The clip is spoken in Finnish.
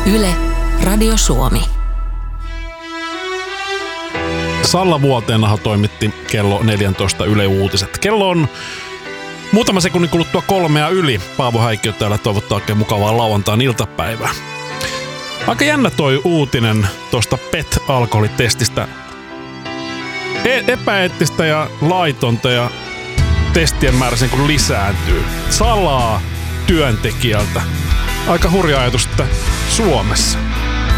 Yle, Radio Suomi. Salla Vuoteenaho toimitti kello 14 Yle Uutiset. Kello on muutama sekunnin kuluttua 3:00. Paavo Häikkiö täällä toivottaa oikein mukavaa lauantain iltapäivää. Aika jännä toi uutinen tuosta PET-alkoholitestistä. Epäeettistä ja laitonta ja testien määrä sen kun lisääntyy. Salaa työntekijältä. Aika hurja ajatus, että Suomessa